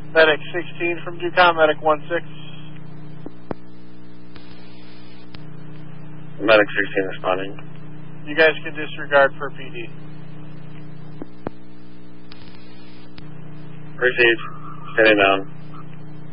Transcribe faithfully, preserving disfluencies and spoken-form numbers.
Medic sixteen from Ducom, Medic one six. Medic sixteen responding. You guys can disregard for P D. Received. Standing down.